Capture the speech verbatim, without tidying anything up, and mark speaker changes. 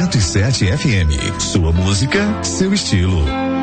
Speaker 1: quatro e sete F M. Sua música, seu estilo.